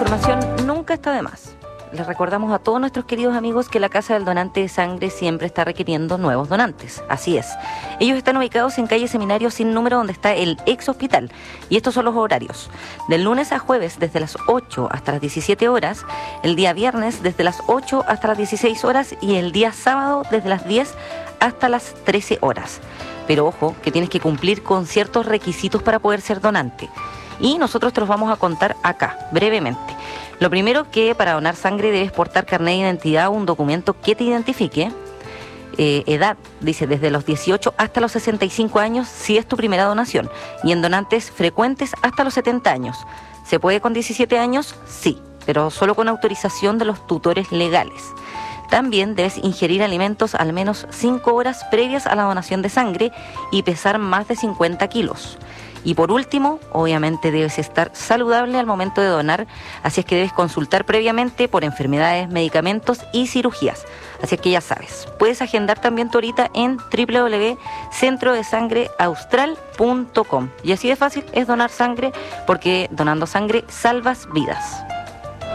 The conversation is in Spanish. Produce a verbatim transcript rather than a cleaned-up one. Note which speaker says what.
Speaker 1: información nunca está de más. Les recordamos a todos nuestros queridos amigos que la Casa del Donante de Sangre siempre está requiriendo nuevos donantes. Así es. Ellos están ubicados en calle Seminario sin número, donde está el ex hospital. Y estos son los horarios. Del lunes a jueves desde las ocho hasta las diecisiete horas, el día viernes desde las ocho hasta las dieciséis horas y el día sábado desde las diez hasta las trece horas. Pero ojo, que tienes que cumplir con ciertos requisitos para poder ser donante. Y nosotros te los vamos a contar acá, brevemente. Lo primero, que para donar sangre debes portar carnet de identidad o un documento que te identifique. Eh, edad, dice, desde los dieciocho hasta los sesenta y cinco años si es tu primera donación. Y en donantes frecuentes hasta los setenta años. ¿Se puede con diecisiete años? Sí, pero solo con autorización de los tutores legales. También debes ingerir alimentos al menos cinco horas previas a la donación de sangre y pesar más de cincuenta kilos. Y por último, obviamente debes estar saludable al momento de donar, así es que debes consultar previamente por enfermedades, medicamentos y cirugías. Así es que ya sabes, puedes agendar también tu horita en doble u doble u doble u punto centro de sangre austral punto com. Y así de fácil es donar sangre, porque donando sangre salvas vidas.